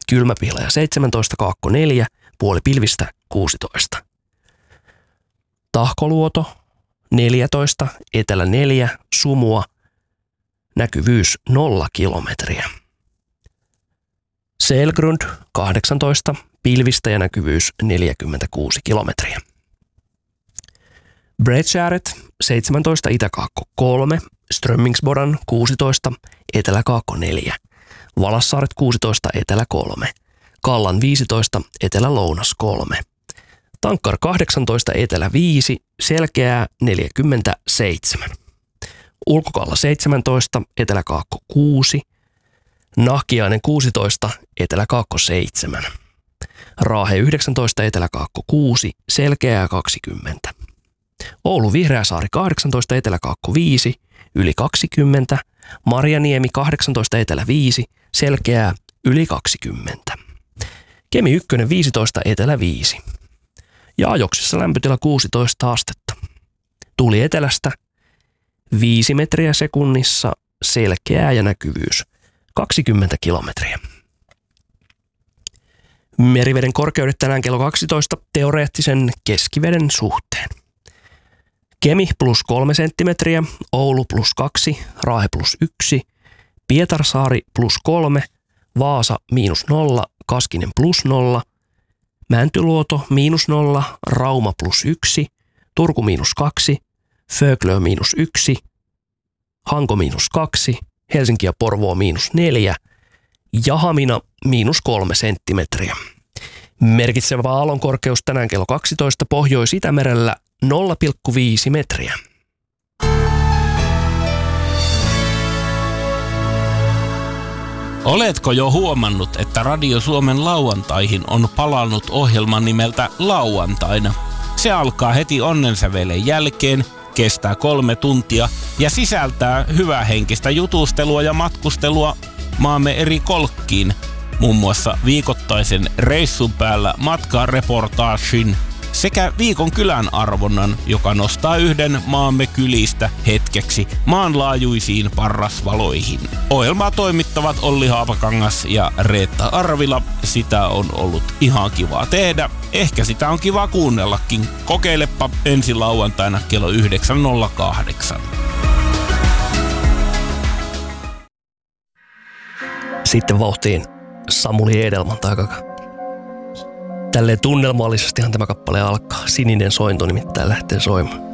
Kylmäpihlaja 17, Kaakko 4, puoli pilvistä 16. Tahkoluoto 14, etelä 4, sumua, näkyvyys 0 kilometriä. Selgrund 18, pilvistä ja näkyvyys 46 kilometriä. Bredskäret 17, itäkaakko 3, Strömmingsbodan 16, eteläkaakko 4, Valassaaret 16, etelä 3, Kallan 15, etelä-lounas 3, Tankkar 18, etelä 5, selkeää 47, Ulkokalla 17, eteläkaakko 6, Nahkiainen 16, eteläkaakko 7, Raahe 19, eteläkaakko 6, selkeää 20, Oulu Vihreäsaari 18, eteläkaakko 5, yli 20, Marjaniemi 18, etelä 5, selkeää yli 20. Kemi 1, 15, etelä 5. Ja Ajoksissa lämpötila 16 astetta. Tuuli etelästä 5 metriä sekunnissa, selkeää ja näkyvyys 20 kilometriä. Meriveden korkeudet tänään kello 12 teoreettisen keskiveden suhteen. Kemi plus 3 senttimetriä, Oulu plus 2, Raahe plus 1, Pietarsaari plus 3, Vaasa miinus 0, Kaskinen plus 0, Mäntyluoto miinus 0, Rauma plus 1, Turku miinus 2, Föglö miinus 1, Hanko miinus 2, Helsinki ja Porvoo miinus 4 ja Hamina miinus 3 senttimetriä. Merkitsevä aallonkorkeus tänään kello 12 Pohjois-Itämerellä 0,5 metriä. Oletko jo huomannut, että Radio Suomen lauantaihin on palannut ohjelman nimeltä Lauantaina? Se alkaa heti onnensävelen jälkeen, kestää 3 tuntia ja sisältää hyvähenkistä jutustelua ja matkustelua maamme eri kolkkiin, muun muassa viikoittaisen reissun päällä matkareportaagin sekä viikon kylän arvonnan, joka nostaa yhden maamme kylistä hetkeksi maanlaajuisiin parrasvaloihin. Ohjelmaa toimittavat Olli Haapakangas ja Reetta Arvila. Sitä on ollut ihan kivaa tehdä. Ehkä sitä on kiva kuunnellakin. Kokeilepa ensi lauantaina kello 9.08. Sitten vauhtiin Samuli Edelman takaka. Tälleen tunnelmallisestihan tämä kappale alkaa. Sininen sointo nimittäin lähtee soimaan.